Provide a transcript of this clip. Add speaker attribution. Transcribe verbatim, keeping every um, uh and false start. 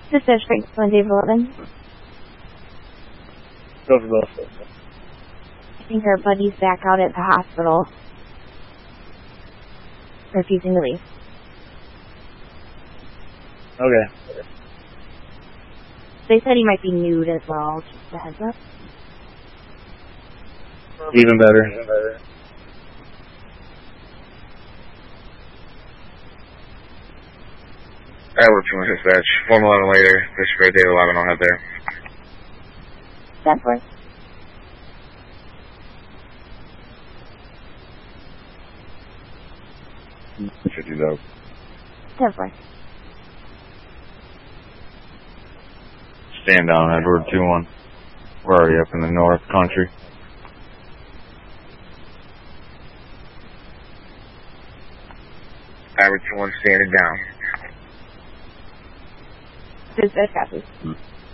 Speaker 1: This is Franklin Dave eleven.
Speaker 2: Go for both.
Speaker 1: I think our buddy's back out at the hospital. Refusing to leave.
Speaker 2: Okay.
Speaker 1: They said he might be nude as well, just a heads up.
Speaker 2: Even better. Even better.
Speaker 3: I work from dispatch. Form eleven later. This for day eleven on up there.
Speaker 1: That works.
Speaker 3: fifty dope.
Speaker 1: That works.
Speaker 3: Stand down, Edward two one. Where are you? Up in the north country? Edward two one standing down.
Speaker 1: Dispatch copies.